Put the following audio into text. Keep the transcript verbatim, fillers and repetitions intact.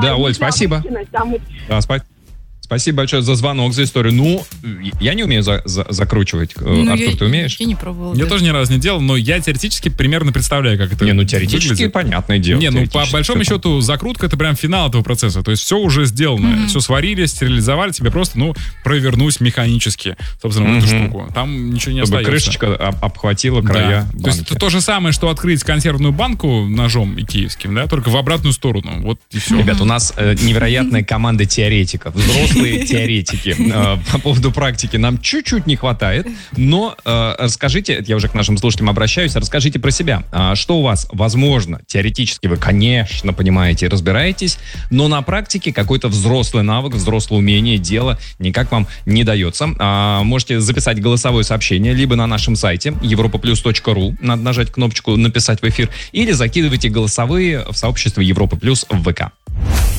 Да, Оль, спасибо. Да, спасибо. Спасибо большое за звонок, за историю. Ну, я не умею за, за, закручивать. Ну, Артур, я, ты умеешь? Я не пробовала. Я да. тоже ни разу не делал, но я теоретически примерно представляю, как это Не, ну теоретически выглядит. понятное дело. Не, ну по большому счету закрутка — это прям финал этого процесса. То есть все уже сделано, mm-hmm. все сварили, стерилизовали, тебе просто, ну, провернуть механически, собственно, mm-hmm. эту штуку. Там ничего не Чтобы остается. крышечка обхватила края банки. То есть это то же самое, что открыть консервную банку ножом икеевским, да, только в обратную сторону. Вот и все. Ребят, у нас э, невероятная команда теоретиков, взрослые теоретики. Э, по поводу практики нам чуть-чуть не хватает, но э, расскажите, я уже к нашим слушателям обращаюсь, расскажите про себя. А, что у вас, возможно, теоретически вы, конечно, понимаете и разбираетесь, но на практике какой-то взрослый навык, взрослое умение, дело никак вам не дается. А, можете записать голосовое сообщение либо на нашем сайте европа плюс точка ру, надо нажать кнопочку «Написать в эфир», или закидывайте голосовые в сообщество Европа Плюс в ВК.